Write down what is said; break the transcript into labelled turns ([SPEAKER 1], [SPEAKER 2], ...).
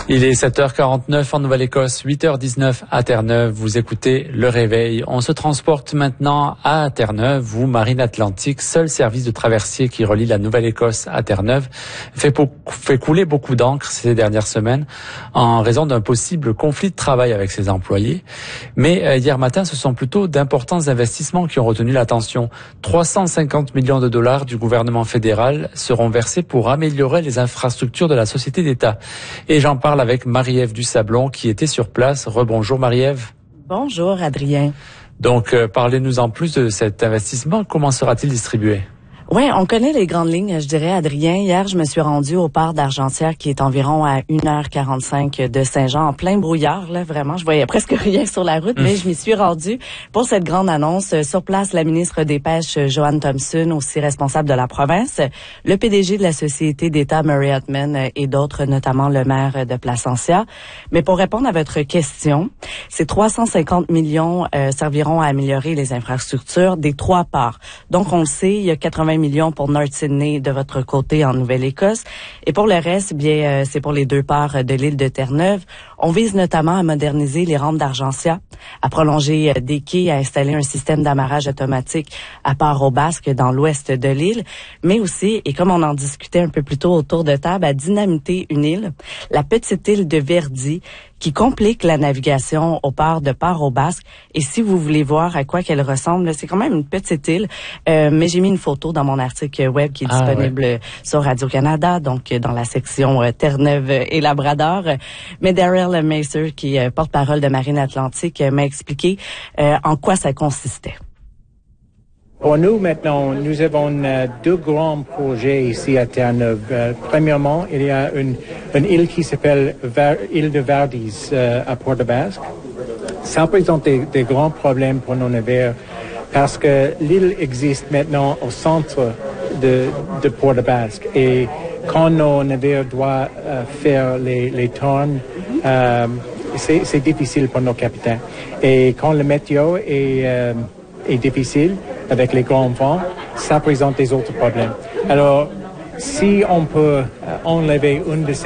[SPEAKER 1] Il est 7h49 en Nouvelle-Écosse, 8h19 à Terre-Neuve. Vous écoutez Le Réveil. On se transporte maintenant à Terre-Neuve où Marine Atlantique, seul service de traversier qui relie la Nouvelle-Écosse à Terre-Neuve, fait couler beaucoup d'encre ces dernières semaines en raison d'un possible conflit de travail avec ses employés. Mais hier matin, ce sont plutôt d'importants investissements qui ont retenu l'attention. 350 millions de dollars du gouvernement fédéral seront versés pour améliorer les infrastructures de la société d'État. Et j'en parle avec Marie-Ève Dusablon qui était sur place. Rebonjour Marie-Ève.
[SPEAKER 2] Bonjour Adrien.
[SPEAKER 1] Donc parlez-nous en plus de cet investissement. Comment sera-t-il distribué?
[SPEAKER 2] Oui, on connaît les grandes lignes, je dirais, Adrien. Hier, je me suis rendue au port d'Argentière, qui est environ à 1h45 de Saint-Jean, en plein brouillard, là, vraiment. Je voyais presque rien sur la route, mais je m'y suis rendue pour cette grande annonce. Sur place, la ministre des Pêches, Joanne Thompson, aussi responsable de la province, le PDG de la Société d'État, Murray Ottman, et d'autres, notamment le maire de Placencia. Mais pour répondre à votre question, ces 350 millions serviront à améliorer les infrastructures des trois ports. Donc, on le sait, il y a 80 millions pour North Sydney de votre côté en Nouvelle-Écosse. Et pour le reste, bien, c'est pour les deux ports de l'île de Terre-Neuve. On vise notamment à moderniser les rampes d'Argentia, à prolonger des quais, à installer un système d'amarrage automatique à Port-au-Basque dans l'ouest de l'île, mais aussi, et comme on en discutait un peu plus tôt autour de table, à dynamiter une île, la petite île de Verdi, qui complique la navigation au port de Port-au-Basque. Et si vous voulez voir à quoi qu'elle ressemble, c'est quand même une petite île, mais j'ai mis une photo dans mon article web qui est disponible sur Radio-Canada, donc dans la section Terre-Neuve et Labrador. Mais Daryl Macer, qui est porte-parole de Marine Atlantique, m'a expliqué en quoi ça consistait.
[SPEAKER 3] Pour nous, maintenant, nous avons deux grands projets ici à Terre-Neuve. Premièrement, il y a une île qui s'appelle île de Verdis à Port-au-Basque. Ça présente des grands problèmes pour nos navires parce que l'île existe maintenant au centre de Port-au-Basque. Et quand nos navires doivent faire les tournes, c'est difficile pour nos capitaines. Et quand le météo est difficile, avec les grands vents, ça présente des autres problèmes. Alors, si on peut enlever une de ces